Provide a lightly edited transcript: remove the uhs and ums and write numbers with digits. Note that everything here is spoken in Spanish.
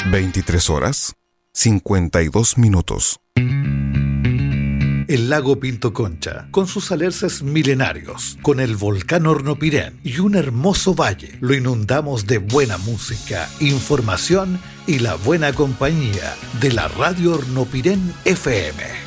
23 horas, 52 minutos. El lago Pinto Concha, con sus alerces milenarios, con el volcán Hornopirén y un hermoso valle, lo inundamos de buena música, información y la buena compañía de la Radio Hornopirén FM.